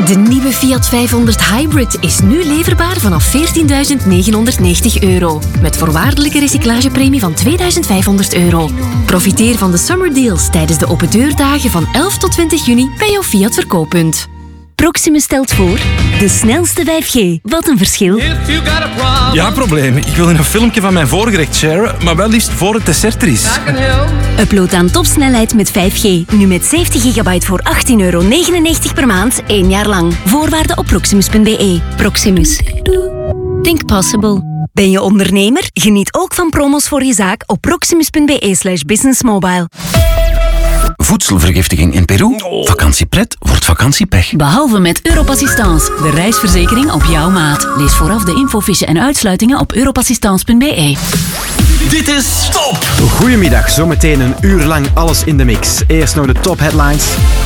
De nieuwe Fiat 500 Hybrid is nu leverbaar vanaf €14.990. Met voorwaardelijke recyclagepremie van €2.500. Profiteer van de summer deals tijdens de open deurdagen van 11 tot 20 juni bij jouw Fiat verkooppunt. Proximus stelt voor de snelste 5G. Wat een verschil. Ja, probleem. Ik wil een filmpje van mijn voorgerecht sharen, maar wel liefst voor het dessert er is. Upload aan topsnelheid met 5G. Nu met 70 gigabyte voor €18,99 per maand, 1 jaar lang. Voorwaarden op proximus.be. Proximus. Think possible. Ben je ondernemer? Geniet ook van promos voor je zaak op proximus.be/businessmobile. Voedselvergiftiging in Peru? Vakantiepret wordt vakantiepech. Behalve met Europassistance, de reisverzekering op jouw maat. Lees vooraf de infofiche en uitsluitingen op europassistance.be. Dit is Top! Goedemiddag, zometeen een uur lang alles in de mix. Eerst nog de top headlines.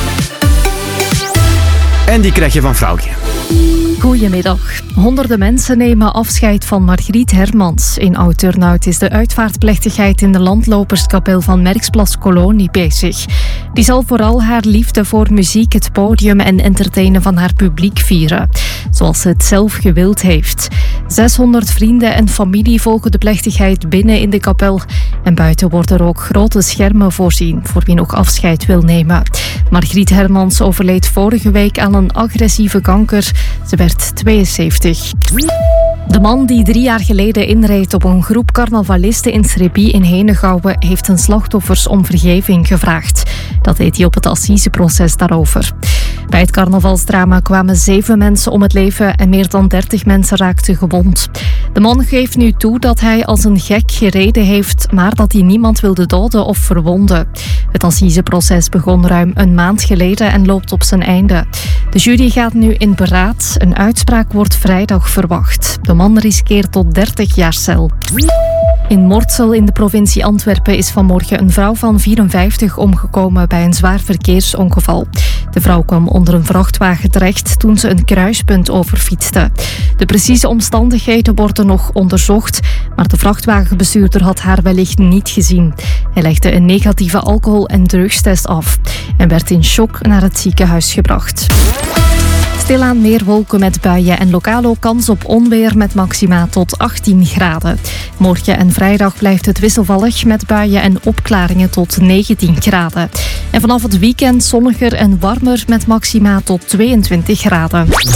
En die krijg je van Vrouwtje. Goedemiddag. Honderden mensen nemen afscheid van Margriet Hermans. In Oud-Turnhout is de uitvaartplechtigheid in de landloperskapel van Merksplas Kolonie bezig. Die zal vooral haar liefde voor muziek, het podium en entertainen van haar publiek vieren. Zoals ze het zelf gewild heeft. 600 vrienden en familie volgen de plechtigheid binnen in de kapel. En buiten worden er ook grote schermen voorzien voor wie nog afscheid wil nemen. Margriet Hermans overleed vorige week aan een agressieve kanker. Ze werd 72. De man die 3 jaar geleden inreed op een groep carnavalisten in Srebi in Henegouwen heeft zijn slachtoffers om vergeving gevraagd. Dat deed hij op het assiseproces daarover. Bij het carnavalsdrama kwamen 7 mensen om het leven en meer dan 30 mensen raakten gewond. De man geeft nu toe dat hij als een gek gereden heeft, maar dat hij niemand wilde doden of verwonden. Het assiseproces begon ruim een maand geleden en loopt op zijn einde. De jury gaat nu in beraad. Een uitspraak wordt vrijdag verwacht. De man riskeert tot 30 jaar cel. In Mortsel in de provincie Antwerpen is vanmorgen een vrouw van 54 omgekomen bij een zwaar verkeersongeval. De vrouw kwam onder een vrachtwagen terecht toen ze een kruispunt overfietste. De precieze omstandigheden worden nog onderzocht, maar de vrachtwagenbestuurder had haar wellicht niet gezien. Hij legde een negatieve alcohol- en drugstest af en werd in shock naar het ziekenhuis gebracht. Stilaan meer wolken met buien en lokaal ook kans op onweer met maxima tot 18 graden. Morgen en vrijdag blijft het wisselvallig met buien en opklaringen tot 19 graden. En vanaf het weekend zonniger en warmer met maxima tot 22 graden.